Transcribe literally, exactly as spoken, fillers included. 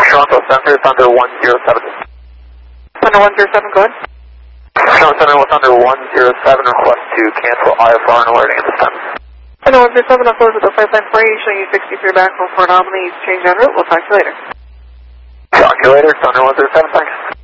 Toronto Center, Thunder one zero seven. Thunder one zero seven, go ahead. Toronto Center with Thunder one zero seven, request to cancel I F R and alerting at this time. Thunder one zero seven, I'll close at the flight plan for you, showing you sixty-three back for anomaly, change en route, we'll talk to you later. Talk to you later, Thunder one zero seven, thanks.